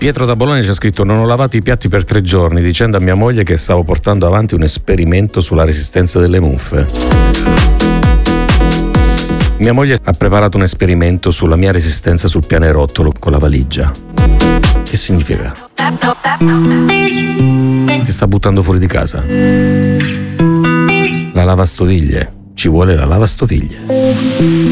Pietro da Bologna ci ha scritto: non ho lavato i piatti per 3 giorni, dicendo a mia moglie che stavo portando avanti un esperimento sulla resistenza delle muffe. Mia moglie ha preparato un esperimento sulla mia resistenza sul pianerottolo con la valigia. Che significa? Ti sta buttando fuori di casa. La lavastoviglie. Ci vuole la lavastoviglie.